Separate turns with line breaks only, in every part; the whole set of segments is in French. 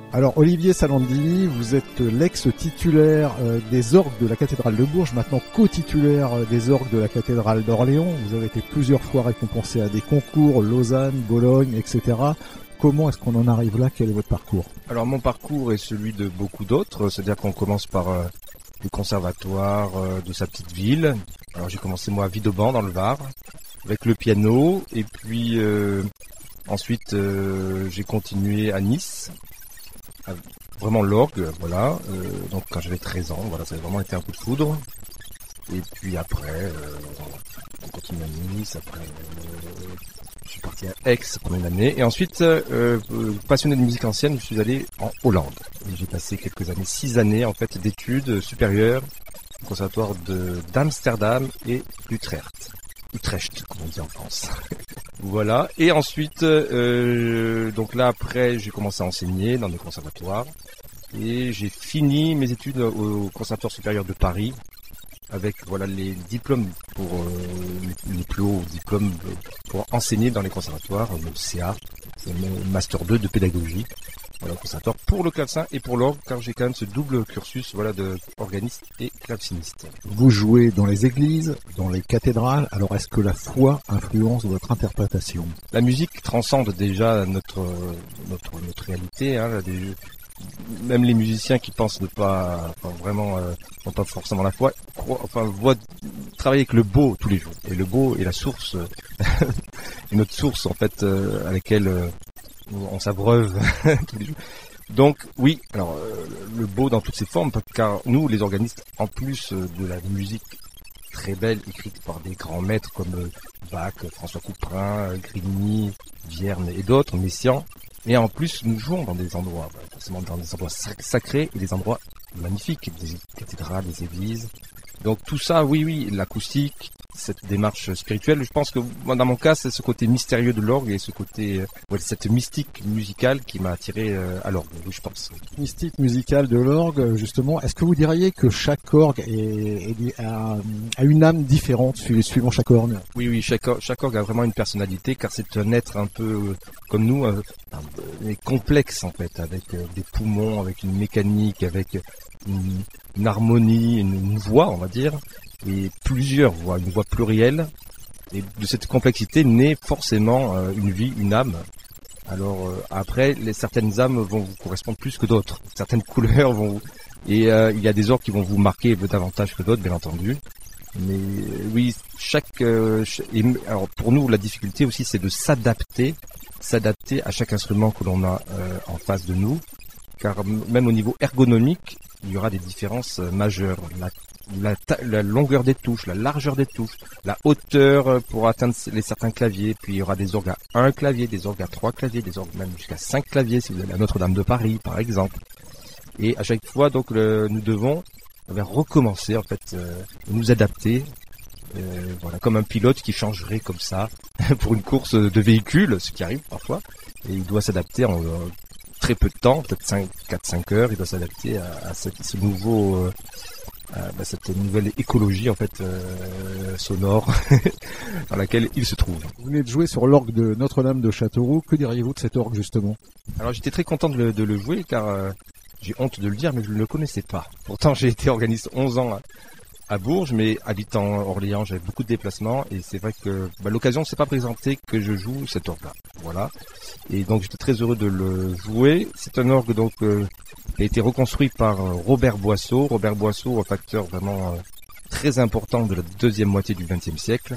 Alors Olivier Salandini, vous êtes l'ex-titulaire des orgues de la cathédrale de Bourges, maintenant co-titulaire des orgues de la cathédrale d'Orléans. Vous avez été plusieurs fois récompensé à des concours, Lausanne, Bologne, etc. Comment est-ce qu'on en arrive là? Quel est votre parcours?
Alors mon parcours est celui de beaucoup d'autres, c'est-à-dire qu'on commence par le conservatoire de sa petite ville. Alors j'ai commencé moi à Vidauban dans le Var, avec le piano, et puis ensuite j'ai continué à Nice. Vraiment l'orgue, voilà. Donc quand j'avais 13 ans, voilà, ça a vraiment été un coup de foudre. Et puis après, on continue à Nice. Après, je suis parti à Aix pendant une année. Et ensuite, passionné de musique ancienne, je suis allé en Hollande. Et j'ai passé quelques années, 6 années en fait d'études supérieures au conservatoire d'Amsterdam et d'Utrecht. Utrecht, comme on dit en France. Voilà. Et ensuite, donc là après, j'ai commencé à enseigner dans des conservatoires et j'ai fini mes études au Conservatoire supérieur de Paris avec voilà les diplômes pour les plus hauts diplômes pour enseigner dans les conservatoires, le CA, c'est le Master 2 de pédagogie. Voilà, conservatoire pour le clavecin et pour l'orgue, car j'ai quand même ce double cursus, voilà, de organiste et claveciniste.
Vous jouez dans les églises, dans les cathédrales. Alors, est-ce que la foi influence votre interprétation?
La musique transcende déjà notre réalité. Hein, même les musiciens qui pensent ne pas, enfin, vraiment, n'ont pas forcément la foi, voient travailler avec le beau tous les jours. Et le beau est la source, une autre source en fait à laquelle on s'abreuve tous les jours. Donc oui, alors le beau dans toutes ses formes, car nous les organistes, en plus de la musique très belle écrite par des grands maîtres comme Bach, François Couperin, Grigny, Vierne et d'autres, Messiaen, et en plus nous jouons dans des endroits, forcément dans des endroits sacrés et des endroits magnifiques, des cathédrales, des églises. Donc tout ça, oui, l'acoustique, cette démarche spirituelle, je pense que moi, dans mon cas, c'est ce côté mystérieux de l'orgue et ce côté, cette mystique musicale qui m'a attiré à l'orgue, oui, je pense.
Mystique musicale de l'orgue, justement, est-ce que vous diriez que chaque orgue a une âme différente suivant chaque orgue?
Oui, chaque orgue a vraiment une personnalité, car c'est un être un peu comme nous, complexe en fait, avec des poumons, avec une mécanique, avec une harmonie, une voix, on va dire, et plusieurs voix, une voix plurielle. Et de cette complexité naît forcément une vie, une âme. Alors après, certaines âmes vont vous correspondre plus que d'autres. Certaines couleurs vont vous... Et il y a des orgues qui vont vous marquer davantage que d'autres, bien entendu. Mais oui, alors pour nous, la difficulté aussi, c'est de s'adapter à chaque instrument que l'on a en face de nous. Car même au niveau ergonomique, il y aura des différences majeures. La longueur des touches, la largeur des touches, la hauteur pour atteindre certains claviers. Puis il y aura des orgues à 1 clavier, des orgues à 3 claviers, des orgues même jusqu'à 5 claviers si vous allez à Notre-Dame de Paris par exemple. Et à chaque fois donc nous devons recommencer en fait, nous adapter. Voilà, comme un pilote qui changerait comme ça pour une course de véhicule, ce qui arrive parfois. Et il doit s'adapter en très peu de temps, peut-être 4-5 heures, il doit s'adapter à ce nouveau, cette nouvelle écologie en fait sonore dans laquelle il se trouve.
Vous venez de jouer sur l'orgue de Notre-Dame de Châteauroux. Que diriez-vous de cet orgue justement?
Alors j'étais très content de le jouer car j'ai honte de le dire, mais je ne le connaissais pas. Pourtant j'ai été organiste 11 ans à Bourges, mais habitant Orléans, j'avais beaucoup de déplacements et c'est vrai que l'occasion ne s'est pas présentée que je joue cet orgue-là. Voilà. Et donc j'étais très heureux de le jouer. C'est un orgue donc qui a été reconstruit par Robert Boisseau. Robert Boisseau, un facteur vraiment très important de la deuxième moitié du XXe siècle.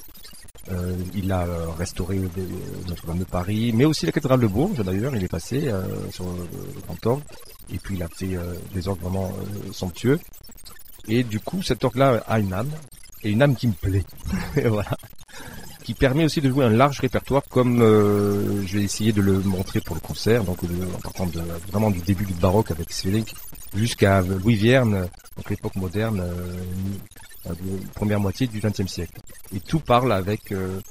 Il a restauré Notre-Dame de Paris, mais aussi la cathédrale de Bourges d'ailleurs. Il est passé sur le grand orgue et puis il a fait des orgues vraiment somptueux. Et du coup, cet orgue-là a une âme, et une âme qui me plaît, voilà, qui permet aussi de jouer un large répertoire, comme je vais essayer de le montrer pour le concert, donc en partant vraiment du début du baroque avec Sweelinck jusqu'à Louis Vierne, donc l'époque moderne, première moitié du XXe siècle. Et tout parle avec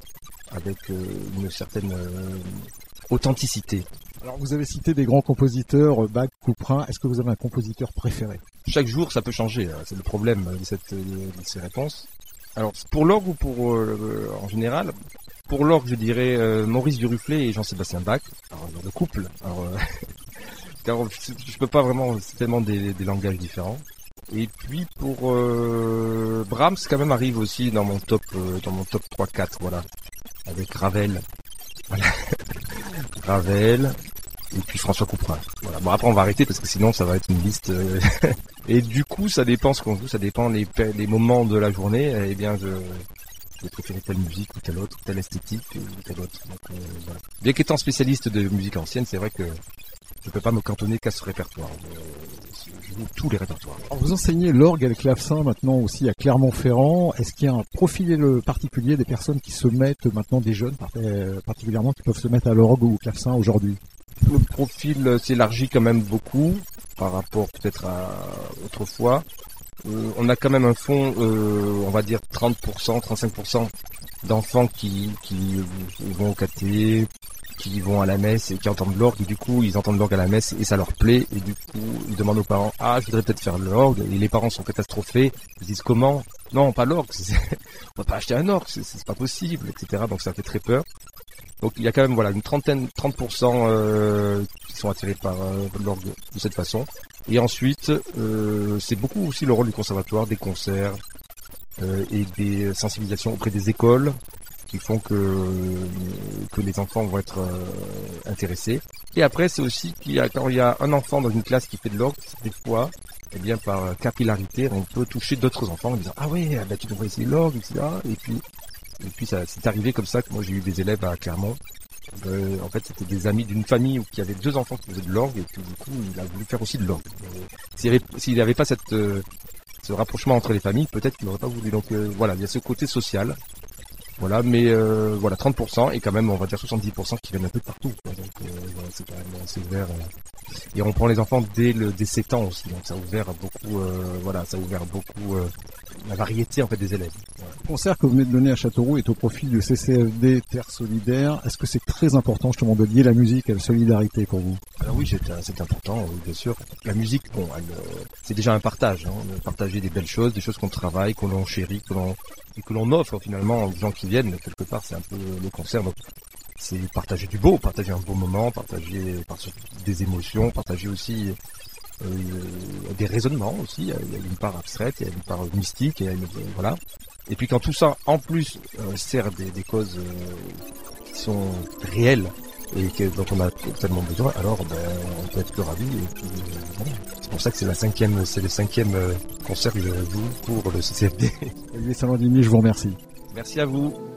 une certaine authenticité.
Alors vous avez cité des grands compositeurs, Bach, Couperin. Est-ce que vous avez un compositeur préféré?
Chaque jour, ça peut changer. C'est le problème de ces réponses. Alors pour l'orgue ou pour en général, pour l'orgue, je dirais Maurice Duruflé et Jean-Sébastien Bach. Alors le couple. Alors car je peux pas vraiment, c'est tellement des langages différents. Et puis pour Brahms quand même arrive aussi dans mon top 3-4, voilà, avec Ravel. Voilà. Ravel et puis François Couperin. Voilà. Bon, après on va arrêter parce que sinon ça va être une liste et du coup ça dépend ce qu'on joue, ça dépend les moments de la journée. Eh bien je préférer telle musique ou telle autre, telle esthétique ou telle autre. Donc, voilà. Bien qu'étant spécialiste de musique ancienne, c'est vrai que je peux pas me cantonner qu'à ce répertoire. Je joue tous les répertoires.
Alors, vous enseignez l'orgue et le clavecin maintenant aussi à Clermont-Ferrand. Est-ce qu'il y a un profil particulier des personnes qui se mettent maintenant, des jeunes particulièrement, qui peuvent se mettre à l'orgue ou au clavecin aujourd'hui?
Le profil s'élargit quand même beaucoup par rapport peut-être à autrefois. On a quand même un fond, on va dire 30%, 35% d'enfants qui vont au caté, qui vont à la messe et qui entendent l'orgue, et du coup ils entendent l'orgue à la messe et ça leur plaît, et du coup ils demandent aux parents, ah je voudrais peut-être faire l'orgue, et les parents sont catastrophés, ils disent comment? Non, pas l'orgue, on va pas acheter un orgue, c'est pas possible, etc. Donc ça fait très peur. Donc il y a quand même voilà une 30% qui sont attirés par l'orgue de cette façon. Et ensuite, c'est beaucoup aussi le rôle du conservatoire, des concerts et des sensibilisations auprès des écoles qui font que les enfants vont être intéressés. Et après, c'est aussi quand il y a un enfant dans une classe qui fait de l'orgue, des fois, eh bien par capillarité, on peut toucher d'autres enfants en disant ah oui, bah, tu devrais essayer l'orgue, etc. Et puis ça c'est arrivé comme ça que moi j'ai eu des élèves à Clermont. En fait, c'était des amis d'une famille qui avait 2 enfants qui faisaient de l'orgue et puis du coup, il a voulu faire aussi de l'orgue. S'il n'y avait pas ce rapprochement entre les familles, peut-être qu'il n'aurait pas voulu. Donc voilà, il y a ce côté social. Voilà, mais voilà, 30% et quand même, on va dire 70% qui viennent un peu de partout. Quoi. Donc voilà, c'est quand même assez ouvert. Et on prend les enfants dès 7 ans aussi. Donc ça a ouvert beaucoup, la variété en fait des élèves. Voilà.
Le concert que vous venez de donner à Châteauroux est au profit du CCFD Terre Solidaire. Est-ce que c'est très important justement de lier la musique à la solidarité pour vous?
Alors oui, c'est important, oui, bien sûr. La musique, bon, c'est déjà un partage, partager des belles choses, des choses qu'on travaille, qu'on chérit, que l'on offre finalement aux gens qui viennent. Quelque part, c'est un peu le concert. Donc, c'est partager du beau, partager un beau moment, partager des émotions, partager aussi des raisonnements aussi. Il y a une part abstraite, il y a une part mystique, voilà. Et puis quand tout ça, en plus, sert des causes qui sont réelles et dont on a tellement besoin, alors on peut être que ravis. Et puis, voilà. C'est pour ça que c'est le 5e concert que je joue pour le CCFD.
Olivier Salandini, je vous remercie.
Merci à vous.